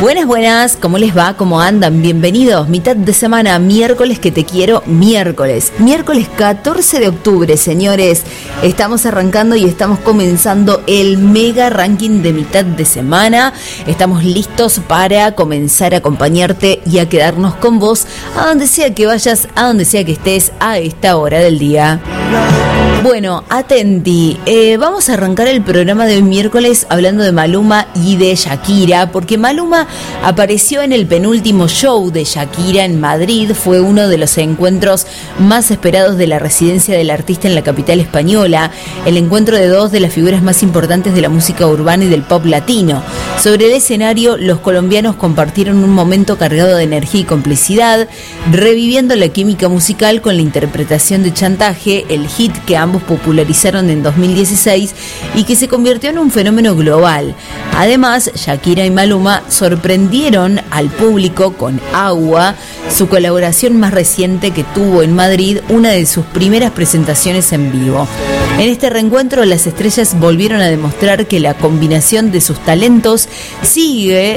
Buenas, buenas, ¿cómo les va? ¿Cómo andan? Bienvenidos, mitad de semana, miércoles que te quiero, miércoles 14 de octubre, señores. Estamos arrancando y estamos comenzando el mega ranking de mitad de semana. Estamos listos para comenzar a acompañarte y a quedarnos con vos a donde sea que vayas, a donde sea que estés a esta hora del día. Bueno, atenti, vamos a arrancar el programa de hoy miércoles hablando de Maluma y de Shakira, porque Maluma apareció en el penúltimo show de Shakira en Madrid. Fue uno de los encuentros más esperados de la residencia del artista en la capital española, el encuentro de dos de las figuras más importantes de la música urbana y del pop latino. Sobre el escenario, los colombianos compartieron un momento cargado de energía y complicidad, reviviendo la química musical con la interpretación de Chantaje, el hit que ambos popularizaron en 2016 y que se convirtió en un fenómeno global. Además, Shakira y Maluma sorprendieron al público con Agua, su colaboración más reciente que tuvo en Madrid, una de sus primeras presentaciones en vivo. En este reencuentro, las estrellas volvieron a demostrar que la combinación de sus talentos sigue